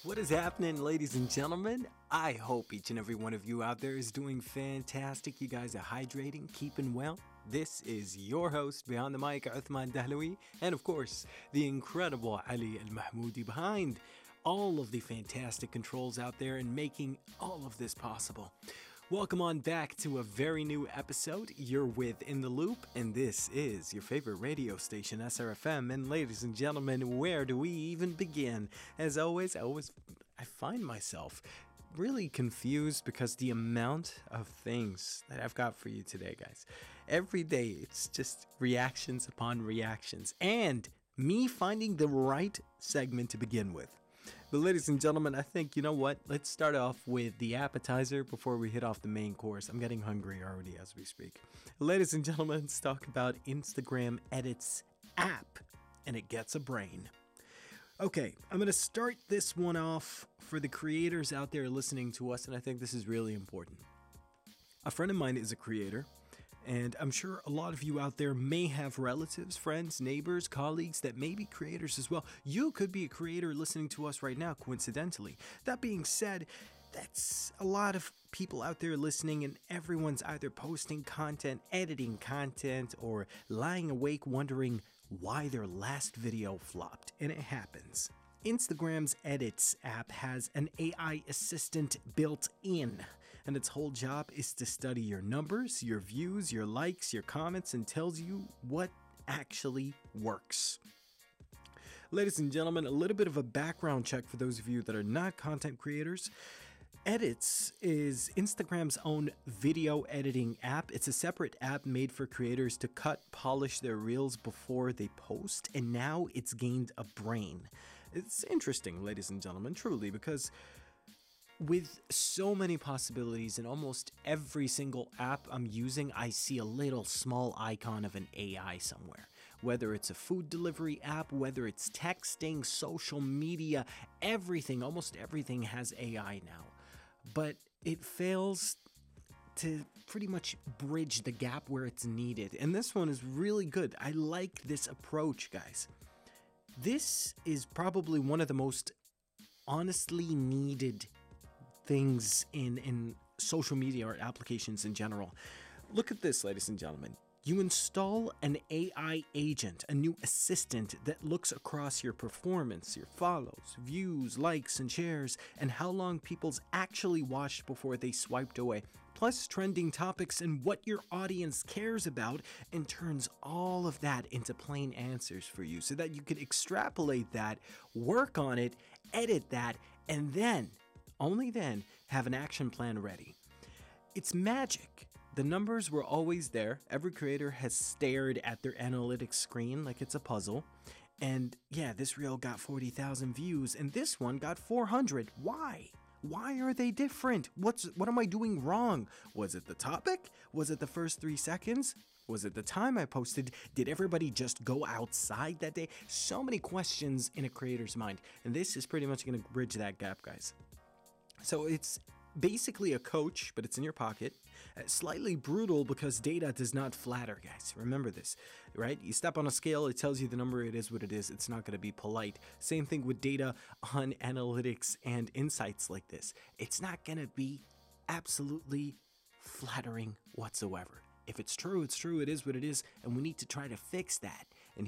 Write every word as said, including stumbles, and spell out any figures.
What is happening, ladies and gentlemen? I hope each and every one of you out there is doing fantastic. You guys are hydrating, keeping well. This is your host, behind the mic, Uthman Dahlawi, and of course, the incredible Ali Al Mahmoudi behind all of the fantastic controls out there and making all of this possible. Welcome on back to a very new episode. You're with In the Loop, and this is your favorite radio station, S R F M. And ladies and gentlemen, where do we even begin? As always, I always I find myself really confused because the amount of things that I've got for you today, guys. Every day, it's just reactions upon reactions, and me finding the right segment to begin with. But ladies and gentlemen, I think, you know what? Let's start off with the appetizer before we hit off the main course. I'm getting hungry already as we speak. Ladies and gentlemen, let's talk about Instagram Edits app, and it gets a brain. Okay, I'm going to start this one off for the creators out there listening to us, and I think this is really important. A friend of mine is a creator, and I'm sure a lot of you out there may have relatives, friends, neighbors, colleagues that may be creators as well. You could be a creator listening to us right now, coincidentally. That being said, that's a lot of people out there listening, and everyone's either posting content, editing content, or lying awake wondering why their last video flopped. And it happens. Instagram's Edits app has an A I assistant built in, and its whole job is to study your numbers, your views, your likes, your comments, and tells you what actually works. Ladies and gentlemen, a little bit of a background check for those of you that are not content creators. Edits is Instagram's own video editing app. It's a separate app made for creators to cut, polish their reels before they post, and now it's gained a brain. It's interesting, ladies and gentlemen, truly, because with so many possibilities in almost every single app I'm using, I see a little small icon of an A I somewhere. Whether it's a food delivery app, whether it's texting, social media, everything, almost everything has A I now. But it fails to pretty much bridge the gap where it's needed. And this one is really good. I like this approach, guys. This is probably one of the most honestly needed things in, in social media or applications in general. Look at this, ladies and gentlemen. You install an A I agent, a new assistant that looks across your performance, your follows, views, likes, and shares, and how long people's actually watched before they swiped away, plus trending topics and what your audience cares about, and turns all of that into plain answers for you so that you can extrapolate that, work on it, edit that, and then, only then, have an action plan ready. It's magic. The numbers were always there. Every creator has stared at their analytics screen like it's a puzzle. And yeah, this reel got forty thousand views and this one got four hundred. Why? Why are they different? What's what am I doing wrong? Was it the topic? Was it the first three seconds? Was it the time I posted? Did everybody just go outside that day? So many questions in a creator's mind. And this is pretty much going to bridge that gap, guys. So it's basically a coach, but it's in your pocket. Uh, slightly brutal because data does not flatter, guys. Remember this, right? You step on a scale, it tells you the number, it is what it is. It's not going to be polite. Same thing with data on analytics and insights like this. It's not going to be absolutely flattering whatsoever. If it's true, it's true, it is what it is, and we need to try to fix that.